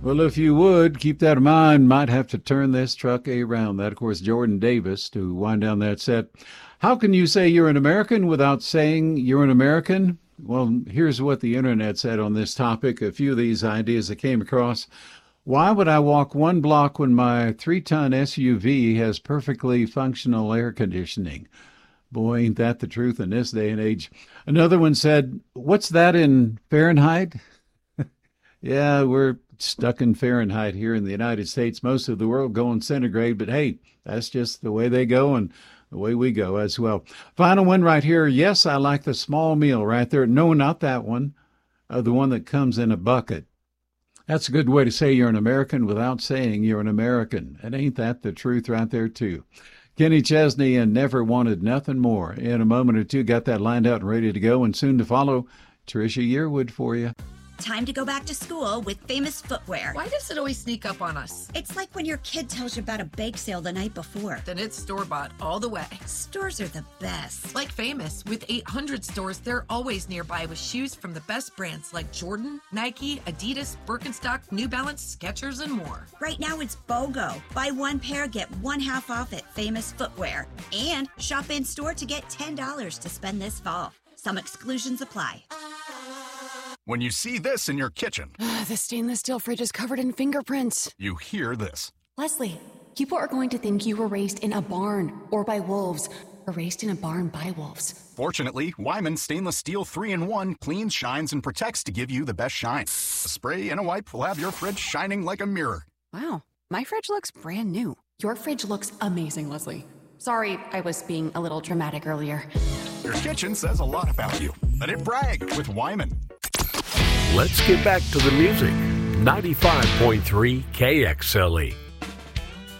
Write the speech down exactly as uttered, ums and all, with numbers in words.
Well, if you would, keep that in mind. Might have to turn this truck around. That, of course, Jordan Davis to wind down that set. How can you say you're an American without saying you're an American? Well, here's what the internet said on this topic. A few of these ideas that came across. Why would I walk one block when my three-ton S U V has perfectly functional air conditioning? Boy, ain't that the truth in this day and age. Another one said, what's that in Fahrenheit? Yeah, we're stuck in Fahrenheit here in the United States. Most of the world going centigrade, but hey, that's just the way they go and the way we go as well. Final one right here. Yes, I like the small meal right there. No, not that one. Uh, the one that comes in a bucket. That's a good way to say you're an American without saying you're an American. And ain't that the truth right there, too? Kenny Chesney and Never Wanted Nothing More. In a moment or two, got that lined out and ready to go. And soon to follow, Tricia Yearwood for you. Time to go back to school with Famous Footwear. Why does it always sneak up on us? It's like when your kid tells you about a bake sale the night before. Then it's store-bought all the way. Stores are the best. Like Famous, with eight hundred stores, they're always nearby with shoes from the best brands like Jordan, Nike, Adidas, Birkenstock, New Balance, Skechers, and more. Right now it's BOGO. Buy one pair, get one half off at Famous Footwear. And shop in-store to get ten dollars to spend this fall. Some exclusions apply. When you see this in your kitchen, the stainless steel fridge is covered in fingerprints. You hear this. Leslie, people are going to think you were raised in a barn or by wolves, or raised in a barn by wolves. Fortunately, Wyman Stainless Steel three in one cleans, shines, and protects to give you the best shine. A spray and a wipe will have your fridge shining like a mirror. Wow, my fridge looks brand new. Your fridge looks amazing, Leslie. Sorry, I was being a little dramatic earlier. Your kitchen says a lot about you. Let it brag with Wyman. Let's get back to the music. ninety-five point three K X L E.